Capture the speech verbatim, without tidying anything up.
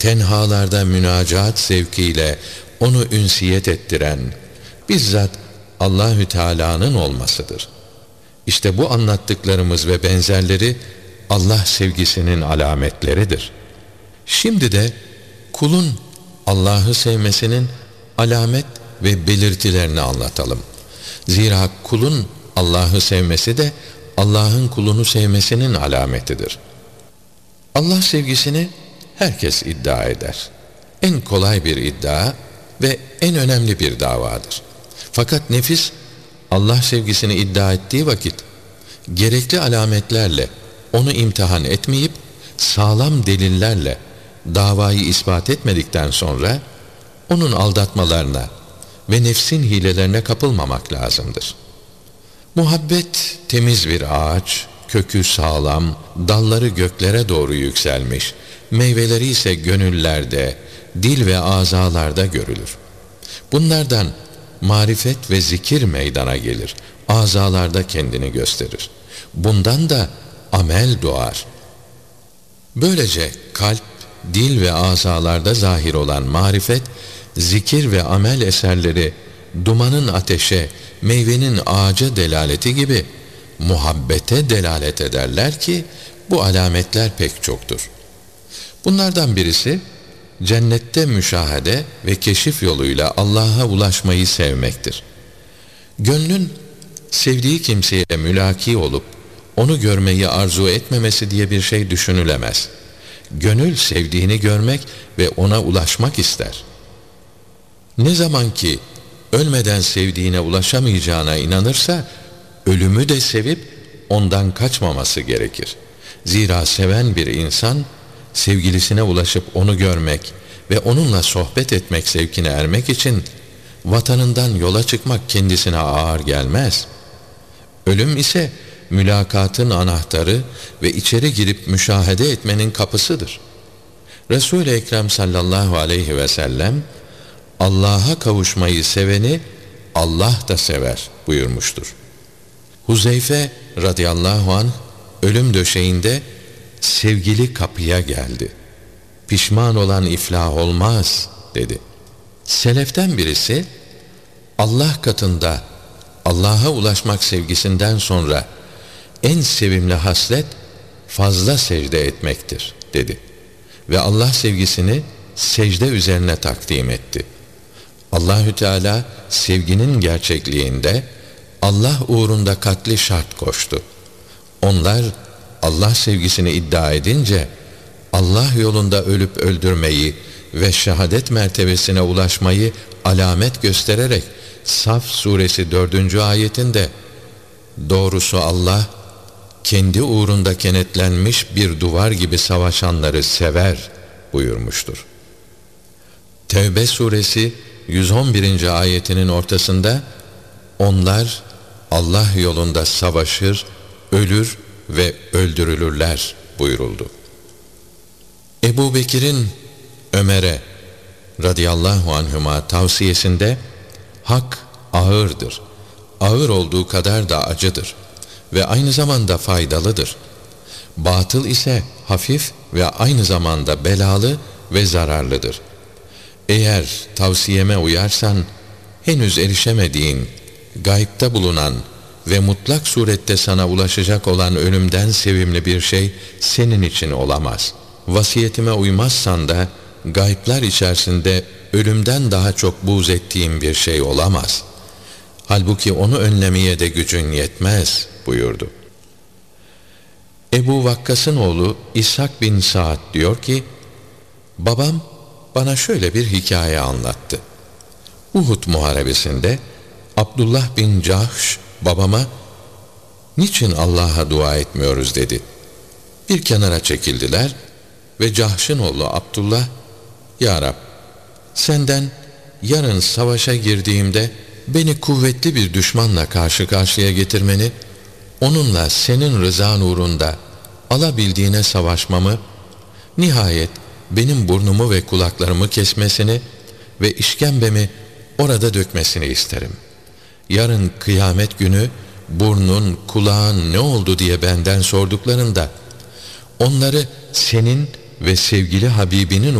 tenhalarda münacat zevkiyle onu ünsiyet ettiren bizzat Allahü Teala'nın olmasıdır. İşte bu anlattıklarımız ve benzerleri Allah sevgisinin alametleridir. Şimdi de kulun Allah'ı sevmesinin alamet ve belirtilerini anlatalım. Zira kulun Allah'ı sevmesi de Allah'ın kulunu sevmesinin alametidir. Allah sevgisini herkes iddia eder. En kolay bir iddia ve en önemli bir davadır. Fakat nefis Allah sevgisini iddia ettiği vakit gerekli alametlerle onu imtihan etmeyip sağlam delillerle davayı ispat etmedikten sonra onun aldatmalarına ve nefsin hilelerine kapılmamak lazımdır. Muhabbet temiz bir ağaç, kökü sağlam, dalları göklere doğru yükselmiş, meyveleri ise gönüllerde, dil ve azalarda görülür. Bunlardan marifet ve zikir meydana gelir, azalarda kendini gösterir. Bundan da amel doğar. Böylece kalp, dil ve azalarda zahir olan marifet, zikir ve amel eserleri dumanın ateşe, meyvenin ağaca delaleti gibi muhabbete delalet ederler ki bu alametler pek çoktur. Bunlardan birisi cennette müşahede ve keşif yoluyla Allah'a ulaşmayı sevmektir. Gönlün sevdiği kimseye mülaki olup onu görmeyi arzu etmemesi diye bir şey düşünülemez. Gönül sevdiğini görmek ve ona ulaşmak ister. Ne zaman ki ölmeden sevdiğine ulaşamayacağına inanırsa ölümü de sevip ondan kaçmaması gerekir. Zira seven bir insan sevgilisine ulaşıp onu görmek ve onunla sohbet etmek zevkine ermek için vatanından yola çıkmak kendisine ağır gelmez. Ölüm ise mülakatın anahtarı ve içeri girip müşahede etmenin kapısıdır. Resul-i Ekrem sallallahu aleyhi ve sellem Allah'a kavuşmayı seveni Allah da sever buyurmuştur. Huzeyfe radıyallahu anh ölüm döşeğinde sevgili kapıya geldi. Pişman olan iflah olmaz dedi. Seleften birisi Allah katında Allah'a ulaşmak sevgisinden sonra en sevimli haslet fazla secde etmektir dedi. Ve Allah sevgisini secde üzerine takdim etti. Allahü Teala sevginin gerçekliğinde Allah uğrunda katli şart koştu. Onlar Allah sevgisini iddia edince Allah yolunda ölüp öldürmeyi ve şehadet mertebesine ulaşmayı alamet göstererek Saf suresi dördüncü ayetinde doğrusu Allah kendi uğrunda kenetlenmiş bir duvar gibi savaşanları sever buyurmuştur. Tevbe suresi yüz on birinci ayetinin ortasında onlar Allah yolunda savaşır, ölür ve öldürülürler buyuruldu. Ebu Bekir'in Ömer'e radıyallahu anhüma tavsiyesinde hak ağırdır, ağır olduğu kadar da acıdır ve aynı zamanda faydalıdır. Batıl ise hafif ve aynı zamanda belalı ve zararlıdır. Eğer tavsiyeme uyarsan henüz erişemediğin, gaybta bulunan ve mutlak surette sana ulaşacak olan ölümden sevimli bir şey senin için olamaz. Vasiyetime uymazsan da gayblar içerisinde ölümden daha çok buğz ettiğim bir şey olamaz. Halbuki onu önlemeye de gücün yetmez buyurdu. Ebu Vakkas'ın oğlu İshak bin Sa'd diyor ki, babam bana şöyle bir hikaye anlattı. Uhud muharebesinde Abdullah bin Cahş babama niçin Allah'a dua etmiyoruz dedi. Bir kenara çekildiler ve Cahş'ın oğlu Abdullah, Ya Rab, senden yarın savaşa girdiğimde beni kuvvetli bir düşmanla karşı karşıya getirmeni, onunla senin rızan uğrunda alabildiğine savaşmamı, nihayet benim burnumu ve kulaklarımı kesmesini ve işkembemi orada dökmesini isterim. Yarın kıyamet günü burnun, kulağın ne oldu diye benden sorduklarında onları senin ve sevgili Habibinin